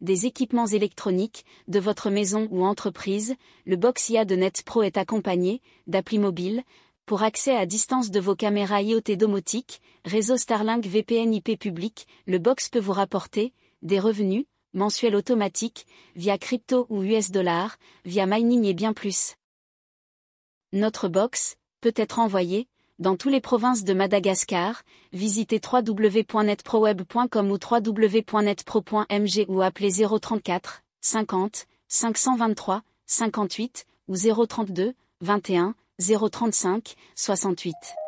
des équipements électroniques, de votre maison ou entreprise, le box IA de NetPro est accompagné d'applis mobiles, pour accès à distance de vos caméras IoT domotiques, réseau Starlink VPN IP public, le box peut vous rapporter des revenus mensuels automatiques, via crypto ou US$, via mining et bien plus. Notre box peut être envoyé dans toutes les provinces de Madagascar. Visitez www.netproweb.com ou www.netpro.mg ou appelez 034 50 523 58 ou 032 21 035 68.